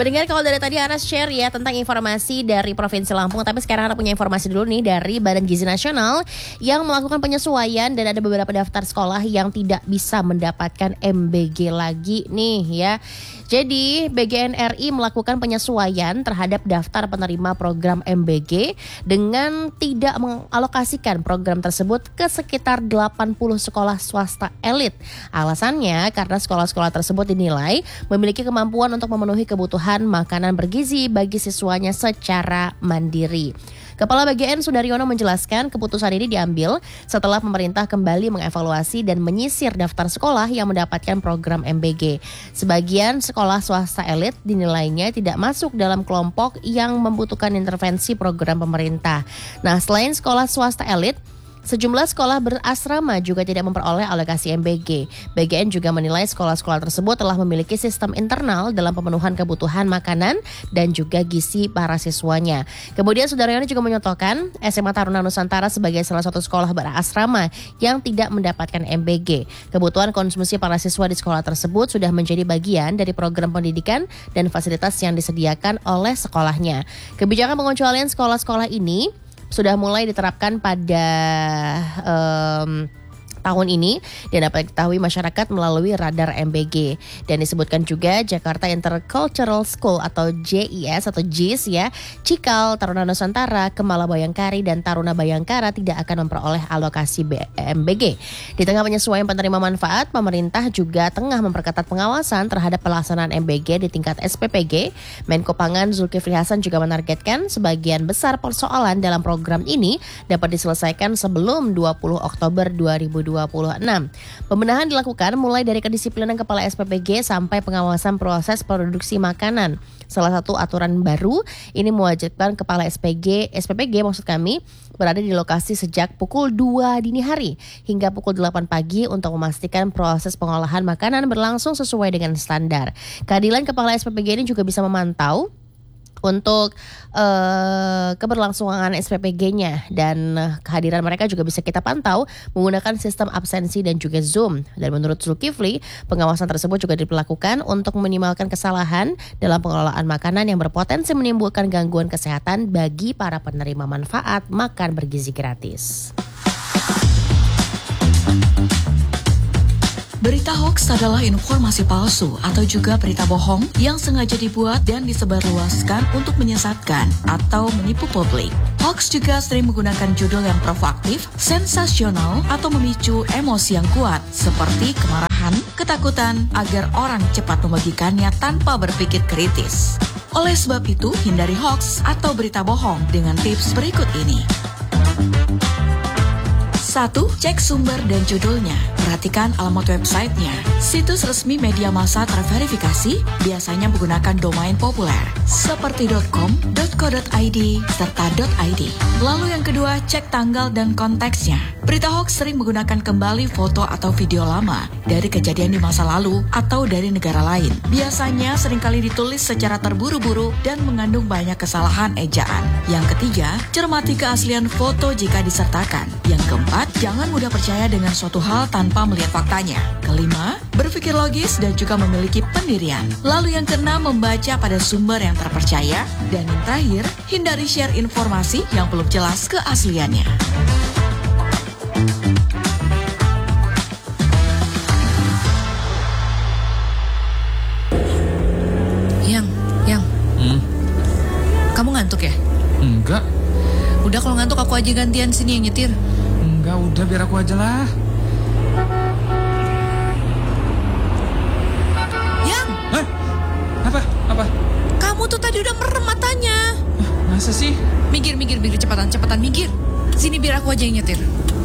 Pendengar, kalau dari tadi Anas share ya tentang informasi dari Provinsi Lampung, tapi sekarang Anas punya informasi dulu nih dari Badan Gizi Nasional yang melakukan penyesuaian dan ada beberapa daftar sekolah yang tidak bisa mendapatkan MBG lagi nih ya. Jadi BGNRI melakukan penyesuaian terhadap daftar penerima program MBG dengan tidak mengalokasikan program tersebut ke sekitar 80 sekolah swasta elit. Alasannya karena sekolah-sekolah tersebut dinilai memiliki kemampuan untuk memenuhi kebutuhan makanan bergizi bagi siswanya secara mandiri. Kepala BGN Sudaryono menjelaskan keputusan ini diambil setelah pemerintah kembali mengevaluasi dan menyisir daftar sekolah yang mendapatkan program MBG. Sebagian sekolah swasta elit dinilainya tidak masuk dalam kelompok yang membutuhkan intervensi program pemerintah. Nah, selain sekolah swasta elit, sejumlah sekolah berasrama juga tidak memperoleh alokasi MBG. BGN juga menilai sekolah-sekolah tersebut telah memiliki sistem internal dalam pemenuhan kebutuhan makanan dan juga gizi para siswanya. Kemudian Sudaryono juga menyontohkan SMA Taruna Nusantara sebagai salah satu sekolah berasrama yang tidak mendapatkan MBG. Kebutuhan konsumsi para siswa di sekolah tersebut sudah menjadi bagian dari program pendidikan dan fasilitas yang disediakan oleh sekolahnya. Kebijakan pengecualian sekolah-sekolah ini sudah mulai diterapkan pada tahun ini dan dapat diketahui masyarakat melalui radar MBG. Dan disebutkan juga Jakarta Intercultural School atau JIS atau JIS ya, Cikal, Taruna Nusantara, Kemala Bayangkari dan Taruna Bayangkara tidak akan memperoleh alokasi MBG. Di tengah penyesuaian penerima manfaat, pemerintah juga tengah memperketat pengawasan terhadap pelaksanaan MBG di tingkat SPPG. Menko Pangan Zulkifli Hasan juga menargetkan sebagian besar persoalan dalam program ini dapat diselesaikan sebelum 20 Oktober 2026. Pembenahan dilakukan mulai dari kedisiplinan kepala SPPG sampai pengawasan proses produksi makanan. Salah satu aturan baru ini mewajibkan kepala SPPG maksud kami berada di lokasi sejak pukul 2 dini hari hingga pukul 8 pagi untuk memastikan proses pengolahan makanan berlangsung sesuai dengan standar. Keadilan kepala SPPG ini juga bisa memantau untuk keberlangsungan SPPG-nya dan kehadiran mereka juga bisa kita pantau menggunakan sistem absensi dan juga Zoom. Dan menurut Zulkifli, pengawasan tersebut juga dilakukan untuk meminimalkan kesalahan dalam pengelolaan makanan yang berpotensi menimbulkan gangguan kesehatan bagi para penerima manfaat makan bergizi gratis. Berita hoaks adalah informasi palsu atau juga berita bohong yang sengaja dibuat dan disebarluaskan untuk menyesatkan atau menipu publik. Hoaks juga sering menggunakan judul yang provokatif, sensasional, atau memicu emosi yang kuat seperti kemarahan, ketakutan agar orang cepat membagikannya tanpa berpikir kritis. Oleh sebab itu, hindari hoaks atau berita bohong dengan tips berikut ini. 1. Cek sumber dan judulnya. Perhatikan alamat websitenya. Situs resmi media massa terverifikasi biasanya menggunakan domain populer seperti .com, .co.id, serta .id. Lalu yang kedua, cek tanggal dan konteksnya. Berita hoax sering menggunakan kembali foto atau video lama dari kejadian di masa lalu atau dari negara lain. Biasanya seringkali ditulis secara terburu-buru dan mengandung banyak kesalahan ejaan. Yang ketiga, cermati keaslian foto jika disertakan. Yang keempat, jangan mudah percaya dengan suatu hal tanpa melihat faktanya. Kelima, berpikir logis dan juga memiliki pendirian. Lalu yang keenam, membaca pada sumber yang terpercaya. Dan yang terakhir, hindari share informasi yang belum jelas keasliannya. Yang, kamu ngantuk ya? Enggak. Udah kalau ngantuk aku aja gantian sini yang nyetir. Enggak, udah biar aku aja lah. Yang! Hah? Apa? Kamu tuh tadi udah merem matanya. Masa sih? Minggir, cepetan minggir. Sini biar aku aja yang nyetir.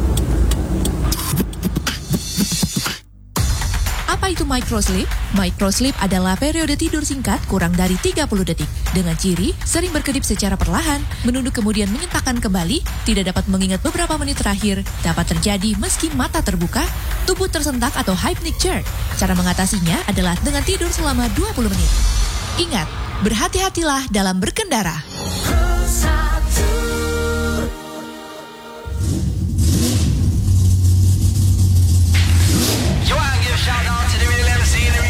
Apa itu microsleep? Microsleep adalah periode tidur singkat kurang dari 30 detik. Dengan ciri sering berkedip secara perlahan, menunduk kemudian menyentakkan kembali, tidak dapat mengingat beberapa menit terakhir, dapat terjadi meski mata terbuka, tubuh tersentak atau hypnic jerk. Cara mengatasinya adalah dengan tidur selama 20 menit. Ingat, berhati-hatilah dalam berkendara.